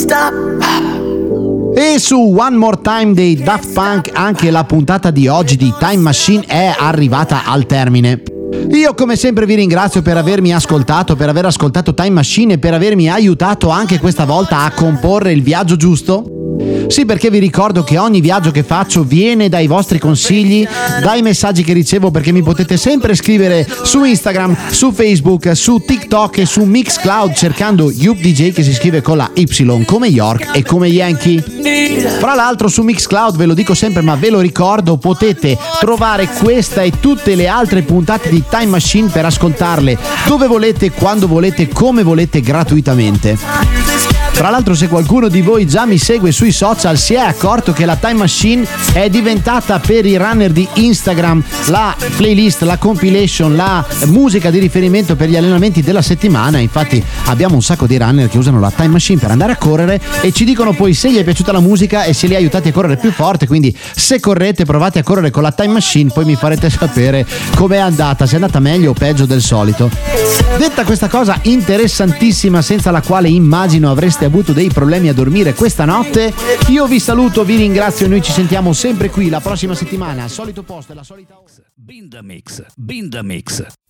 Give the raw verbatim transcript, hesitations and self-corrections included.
E su One More Time dei Daft Punk anche la puntata di oggi di Time Machine è arrivata al termine. Io come sempre vi ringrazio per avermi ascoltato, per aver ascoltato Time Machine e per avermi aiutato anche questa volta a comporre il viaggio giusto. Sì, perché vi ricordo che ogni viaggio che faccio viene dai vostri consigli, dai messaggi che ricevo, perché mi potete sempre scrivere su Instagram, su Facebook, su TikTok e su Mixcloud cercando Yup D J, che si scrive con la Y come York e come Yankee. Fra l'altro su Mixcloud, ve lo dico sempre ma ve lo ricordo, potete trovare questa e tutte le altre puntate di Time Machine per ascoltarle dove volete, quando volete, come volete, gratuitamente. Tra l'altro, se qualcuno di voi già mi segue sui social si è accorto che la Time Machine è diventata per i runner di Instagram la playlist, la compilation, la musica di riferimento per gli allenamenti della settimana. Infatti abbiamo un sacco di runner che usano la Time Machine per andare a correre e ci dicono poi se gli è piaciuta la musica e se li ha aiutati a correre più forte. Quindi se correte, provate a correre con la Time Machine, poi mi farete sapere com'è andata, se è andata meglio o peggio del solito. Detta questa cosa interessantissima, senza la quale immagino avreste avuto dei problemi a dormire questa notte, io vi saluto, vi ringrazio e noi ci sentiamo sempre qui la prossima settimana al solito posto e la solita ora. Binda Mix, Binda Mix.